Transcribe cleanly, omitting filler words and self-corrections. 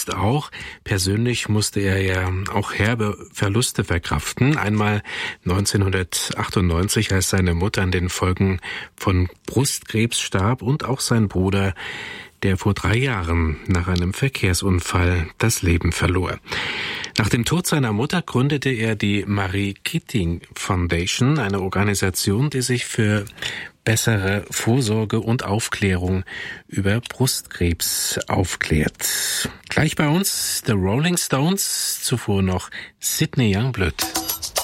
jetzt auch. Persönlich musste er ja auch herbe Verluste verkraften. Einmal 1998, als seine Mutter an den Folgen von Brustkrebs starb, und auch sein Bruder, der vor 3 Jahren nach einem Verkehrsunfall das Leben verlor. Nach dem Tod seiner Mutter gründete er die Marie Keating Foundation, eine Organisation, die sich für bessere Vorsorge und Aufklärung über Brustkrebs aufklärt. Gleich bei uns The Rolling Stones, zuvor noch Sidney Youngblood.